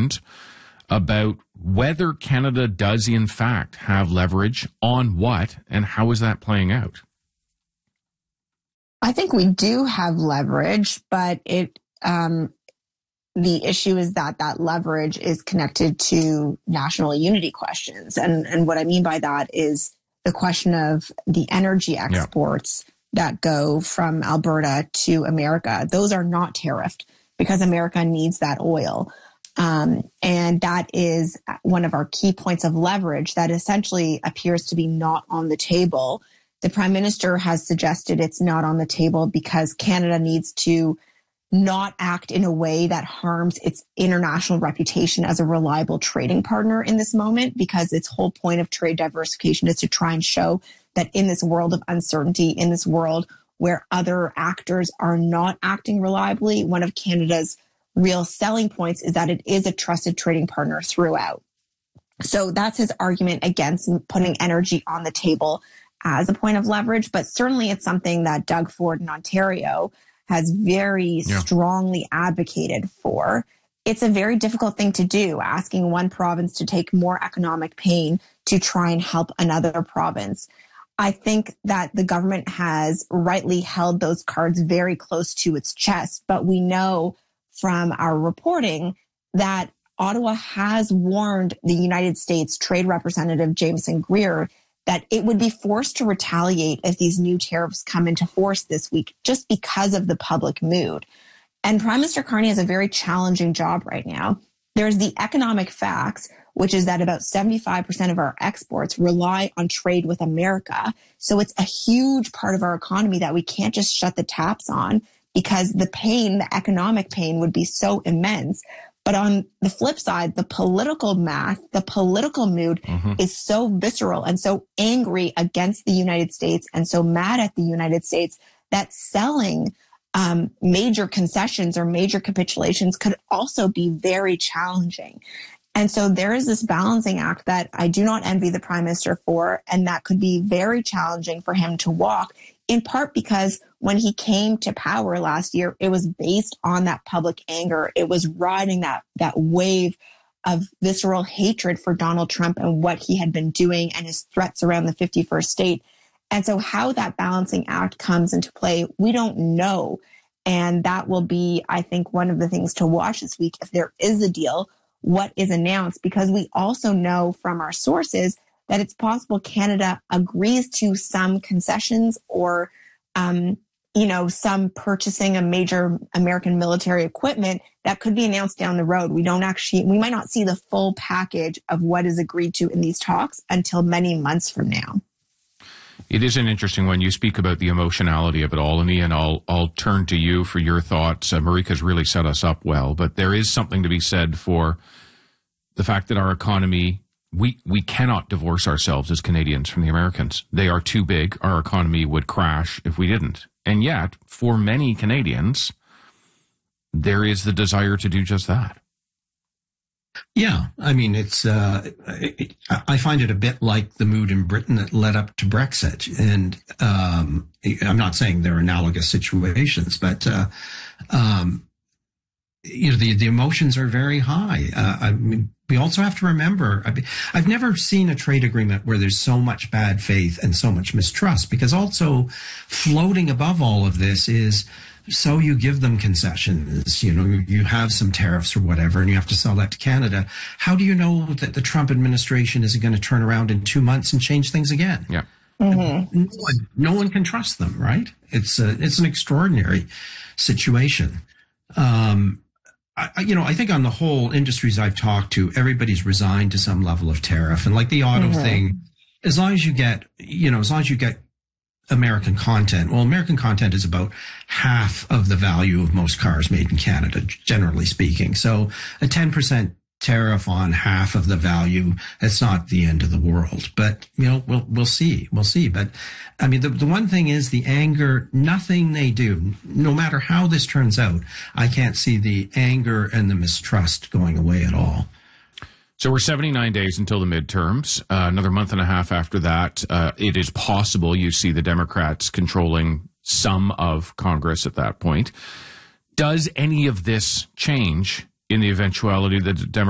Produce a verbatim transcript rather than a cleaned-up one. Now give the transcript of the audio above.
concerned about whether Canada does in fact have leverage on what, and how is that playing out? I think we do have leverage, but it um, the issue is that that leverage is connected to national unity questions. And, and what I mean by that is the question of the energy exports yeah. that go from Alberta to America. Those are not tariffed because America needs that oil. Um, and that is one of our key points of leverage that essentially appears to be not on the table. The Prime Minister has suggested it's not on the table because Canada needs to not act in a way that harms its international reputation as a reliable trading partner in this moment, because its whole point of trade diversification is to try and show that in this world of uncertainty, in this world where other actors are not acting reliably, one of Canada's real selling points is that it is a trusted trading partner throughout. So that's his argument against putting energy on the table as a point of leverage. But certainly it's something that Doug Ford in Ontario has very yeah. strongly advocated for. It's a very difficult thing to do, asking one province to take more economic pain to try and help another province. I think that the government has rightly held those cards very close to its chest, but we know from our reporting that Ottawa has warned the United States Trade Representative Jameson Greer that it would be forced to retaliate if these new tariffs come into force this week just because of the public mood. And Prime Minister Carney has a very challenging job right now. There's the economic facts, which is that about seventy-five percent of our exports rely on trade with America. So it's a huge part of our economy that we can't just shut the taps on, because the pain, the economic pain would be so immense. But on the flip side, the political math, the political mood mm-hmm. is so visceral and so angry against the United States and so mad at the United States that selling um, major concessions or major capitulations could also be very challenging. And so there is this balancing act that I do not envy the Prime Minister for, and that could be very challenging for him to walk, in part because when he came to power last year, it was based on that public anger. It was riding that, that wave of visceral hatred for Donald Trump and what he had been doing and his threats around the fifty-first state. And so how that balancing act comes into play, we don't know. And that will be, I think, one of the things to watch this week. If there is a deal, what is announced? Because we also know from our sources that it's possible Canada agrees to some concessions or, um, you know, some purchasing of major American military equipment that could be announced down the road. We don't actually, we might not see the full package of what is agreed to in these talks until many months from now. It is an interesting one. You speak about the emotionality of it all, and Ian, I'll, I'll turn to you for your thoughts. Uh, Marika's really set us up well, but there is something to be said for the fact that our economy, we, we cannot divorce ourselves as Canadians from the Americans. They are too big. Our economy would crash if we didn't. And yet, for many Canadians, there is the desire to do just that. Yeah, I mean, it's. Uh, it, I find it a bit like the mood in Britain that led up to Brexit, and um, I'm not saying they're analogous situations, but uh, um, you know, the the emotions are very high. Uh, I mean, we also have to remember, I mean, I've never seen a trade agreement where there's so much bad faith and so much mistrust, because also floating above all of this is, so you give them concessions, you know, you have some tariffs or whatever, and you have to sell that to Canada. How do you know that the Trump administration isn't going to turn around in two months and change things again? Yeah. Mm-hmm. No one, no one can trust them, right? It's a, it's an extraordinary situation. Um, I, you know, I think on the whole, industries I've talked to, everybody's resigned to some level of tariff. And like the auto mm-hmm. thing, as long as you get, you know, as long as you get American content, well, American content is about half of the value of most cars made in Canada, generally speaking. So a ten percent tariff on half of the value, that's not the end of the world. But, you know, we'll, we'll see. We'll see. But I mean, the, the one thing is the anger, nothing they do, no matter how this turns out, I can't see the anger and the mistrust going away at all. So we're seventy-nine days until the midterms. Uh, another month and a half after that, uh, it is possible you see the Democrats controlling some of Congress at that point. Does any of this change in the eventuality that the Democrats